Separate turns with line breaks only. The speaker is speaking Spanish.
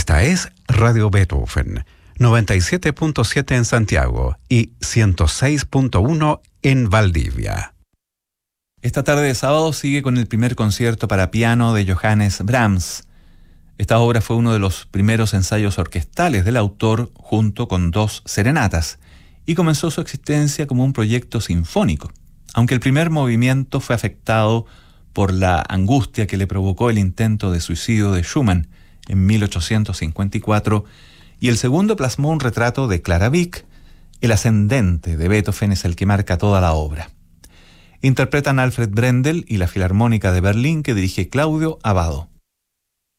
Esta es Radio Beethoven, 97.7 en Santiago y 106.1 en Valdivia.
Esta tarde de sábado sigue con el primer concierto para piano de Johannes Brahms. Esta obra fue uno de los primeros ensayos orquestales del autor junto con 2 serenatas y comenzó su existencia como un proyecto sinfónico, aunque el primer movimiento fue afectado por la angustia que le provocó el intento de suicidio de Schumann en 1854, y el segundo plasmó un retrato de Clara Wieck. El ascendente de Beethoven es el que marca toda la obra. Interpretan Alfred Brendel y la Filarmónica de Berlín, que dirige Claudio Abbado.